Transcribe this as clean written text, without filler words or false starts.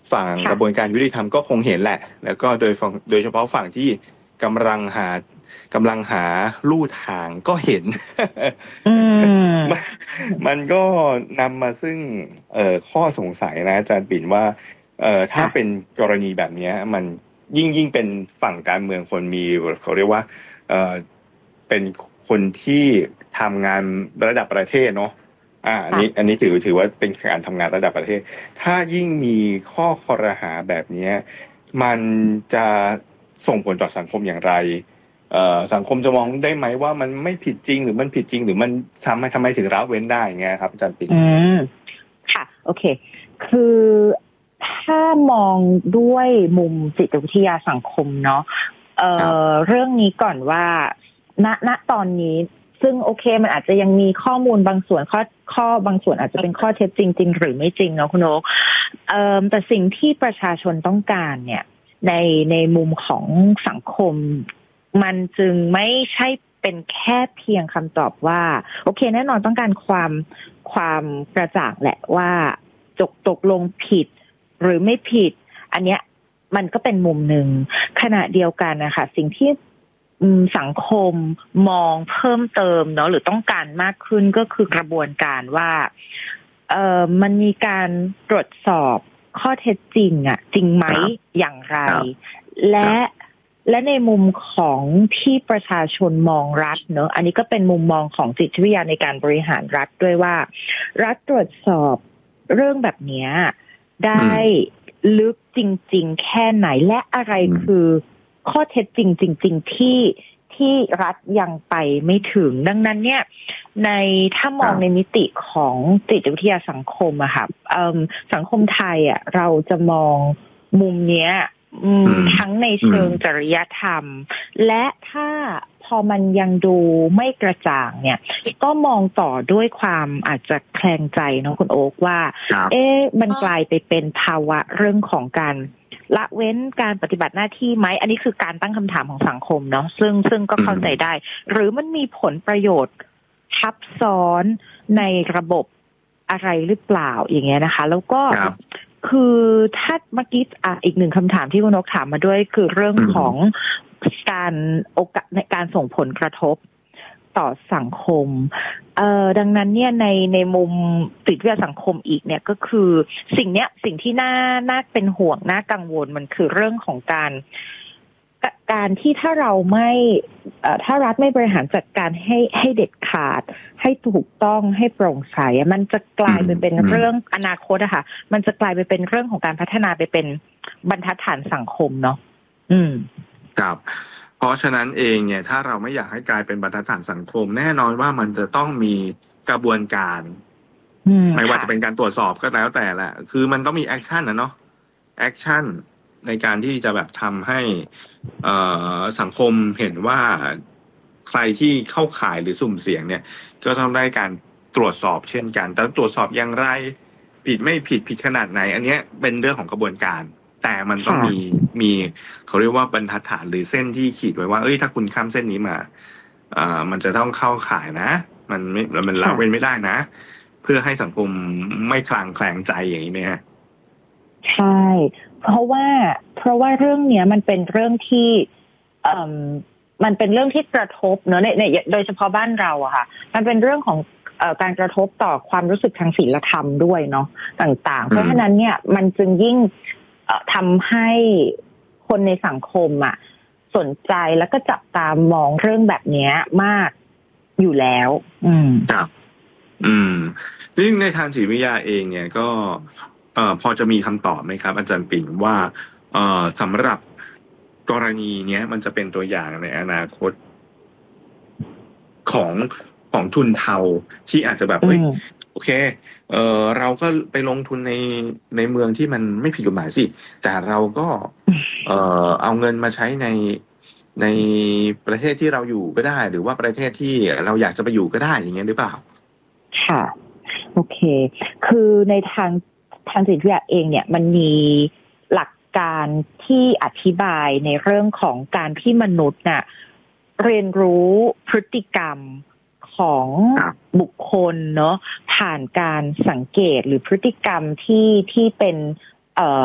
ฝั่งกระบวนการยุติธรรมก็คงเห็นแหละแล้วก็โดยเฉพาะฝั่งที่กำลังหากำลังหาลู่ทางก็เห็นอืมันมมันก็นำมาซึ่งข้อสงสัยนะอาจารย์ปิ่นว่าถ้าค่ะเป็นกรณีแบบเนี้ยมันยิ่งเป็นฝั่งการเมืองคนมีเขาเรียกว่าเอ่อเป็นคนที่ทำงานระดับประเทศเนาะอันนี้ถือว่าเป็นการทำงานระดับประเทศถ้ายิ่งมีข้อคอรหาแบบเนี้ยมันจะส่งผลต่อสังคมอย่างไรสังคมจะมองได้ไหมว่ามันไม่ผิดจริงหรือมันผิดจริงหรือมันทำไมถึงละเว้นได้เงี้ยครับอาจารย์ปิ่นอืมค่ะโอเคคือถ้ามองด้วยมุมจิตวิทยาสังคมเนาะครับเรื่องนี้ก่อนว่าณตอนนี้ซึ่งโอเคมันอาจจะยังมีข้อมูลบางส่วนข้อบางส่วนอาจจะเป็นข้อเท็จจริงจริงหรือไม่จริงเนาะคุณโอ๊คแต่สิ่งที่ประชาชนต้องการเนี่ยในมุมของสังคมมันจึงไม่ใช่เป็นแค่เพียงคำตอบว่าโอเคแน่นอนต้องการความกระจ่างแหละว่าตกลงผิดหรือไม่ผิดอันเนี้ยมันก็เป็นมุมหนึ่งขณะเดียวกันนะคะสิ่งที่สังคมมองเพิ่มเติมเนาะหรือต้องการมากขึ้นก็คือกระบวนการว่ามันมีการตรวจสอบข้อเท็จจริงอะจริงไหมอย่างไรและและในมุมของที่ประชาชนมองรัฐเนอะอันนี้ก็เป็นมุมมองของจิตวิทยาในการบริหารรัฐด้วยว่ารัฐตรวจสอบเรื่องแบบนี้ได้ลึกจริงๆแค่ไหนและอะไรคือข้อเท็จจริงจริงๆที่รัฐยังไปไม่ถึงดังนั้นเนี่ยถ้ามองในมิติของจิตวิทยาสังคมอะค่ะสังคมไทยอะเราจะมองมุมเนี้ยทั้งในเชิงจริยธรรมและถ้าพอมันยังดูไม่กระจ่างเนี่ยก็มองต่อด้วยความอาจจะแคลงใจเนาะคุณโอ๊คว่ามันกลายไปเป็นภาวะเรื่องของการละเว้นการปฏิบัติหน้าที่ไหมอันนี้คือการตั้งคำถามของสังคมเนาะซึ่งก็เข้าใจได้หรือมันมีผลประโยชน์ทับซ้อนในระบบอะไรหรือเปล่าอย่างเงี้ยนะคะแล้วก็คือถ้าเมื่อกี้อีกหนึ่งคำถามที่คุณนกถามมาด้วยคือเรื่องของการส่งผลกระทบต่อสังคมดังนั้นเนี่ยในมุมจิตวิทยาสังคมอีกเนี่ยก็คือสิ่งที่น่าเป็นห่วงน่ากังวลมันคือเรื่องของการที่ถ้าเราไม่ถ้ารัฐไม่บริหารจัดการให้เด็ดขาดให้ถูกต้องให้โปร่งใสมันจะกลายไปเป็นเรื่องอนาคตอะค่ะมันจะกลายไปเป็นเรื่องของการพัฒนาไปเป็นบรรทัดฐานสังคมเนาะครับเพราะฉะนั้นเองเนี่ยถ้าเราไม่อยากให้กลายเป็นบรรทัดฐานสังคมแน่นอนว่ามันจะต้องมีกระบวนการไม่ว่าจะเป็นการตรวจสอบก็แล้วแต่แหละคือมันต้องมีแอคชั่นนะเนาะแอคชั่นในการที่จะแบบทำให้สังคมเห็นว่าใครที่เข้าข่ายหรือสุ่มเสี่ยงเนี่ยก็ต้องได้การตรวจสอบเช่นกันแต่ตรวจสอบอย่างไรผิดไม่ผิดขนาดไหนอันนี้เป็นเรื่องของกระบวนการแต่มันต้องมีเขาเรียกว่าบรรทัดฐานหรือเส้นที่ขีดไว้ว่าถ้าคุณข้ามเส้นนี้มามันจะต้องเข้าข่ายนะมันละเว้นไม่ได้นะเพื่อให้สังคมไม่คลางแคลงใจอย่างนี้ไหมฮะใช่เพราะว่าเรื่องเนี้ยมันเป็นเรื่องที่มันเป็นเรื่องที่กระทบเนอะในโดยเฉพาะบ้านเราอะค่ะมันเป็นเรื่องของการกระทบต่อความรู้สึกทางศีลธรรมด้วยเนาะต่างๆเพราะฉะนั้นเนี่ยมันจึงยิ่งทำให้คนในสังคมอะสนใจแล้วก็จับตามองเรื่องแบบนี้มากอยู่แล้วครับซึ่งในทางจิตวิทยาเองเนี่ยก็พอจะมีคำตอบไหมครับอาจารย์ปิ่นว่าสำหรับกรณีเนี้ยมันจะเป็นตัวอย่างในอนาคตของทุนเทาที่อาจจะแบบโอเคเราก็ไปลงทุนในเมืองที่มันไม่ผิดกฎหมายสิแต่เราก็เอาเงินมาใช้ในประเทศที่เราอยู่ก็ได้หรือว่าประเทศที่เราอยากจะไปอยู่ก็ได้อย่างเงี้ยหรือเปล่าค่ะโอเคคือในทางจิตวิทยาเองเนี่ยมันมีหลักการที่อธิบายในเรื่องของการที่มนุษย์น่ะเรียนรู้พฤติกรรมของบุคคลเนาะผ่านการสังเกตหรือพฤติกรรมที่เป็น